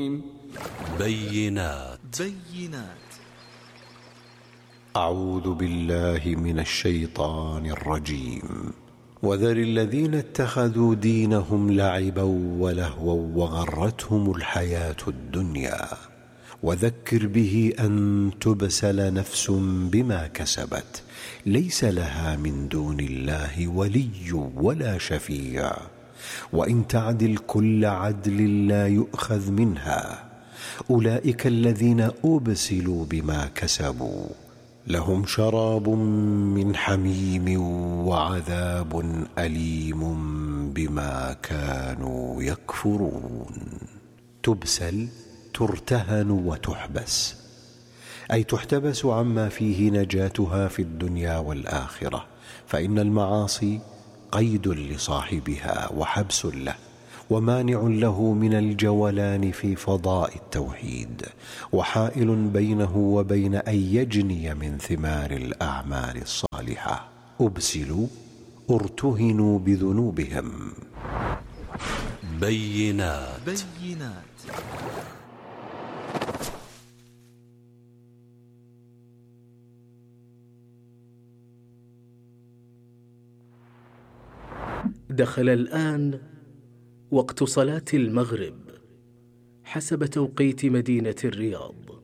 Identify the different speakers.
Speaker 1: بينات.
Speaker 2: أعوذ بالله من الشيطان الرجيم. وذر الذين اتخذوا دينهم لعبا ولهوا وغرتهم الحياة الدنيا وذكر به أن تبسل نفس بما كسبت ليس لها من دون الله ولي ولا شفيع وإن تعدل كل عدل لا يؤخذ منها أولئك الذين أبسلوا بما كسبوا لهم شراب من حميم وعذاب أليم بما كانوا يكفرون. تبسل ترتهن وتحبس، أي تحتبس عما فيه نجاتها في الدنيا والآخرة، فإن المعاصي قيد لصاحبها وحبس له ومانع له من الجولان في فضاء التوحيد وحائل بينه وبين أن يجني من ثمار الأعمال الصالحة. أبسلوا ارتهنوا بذنوبهم.
Speaker 1: بينات.
Speaker 3: دخل الآن وقت صلاة المغرب حسب توقيت مدينة الرياض.